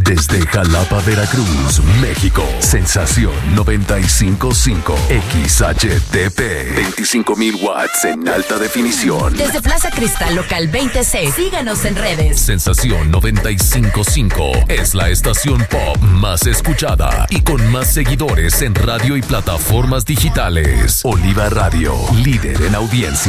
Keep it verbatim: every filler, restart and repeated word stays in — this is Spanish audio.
Desde Jalapa, Veracruz, México. Sensación noventa y cinco punto cinco. X H T P. veinticinco mil watts en alta definición. Desde Plaza Cristal Local veintiséis. Síganos en redes. Sensación noventa y cinco punto cinco es la estación pop más escuchada y con más seguidores en radio y plataformas digitales. Oliva Radio, líder en audiencia.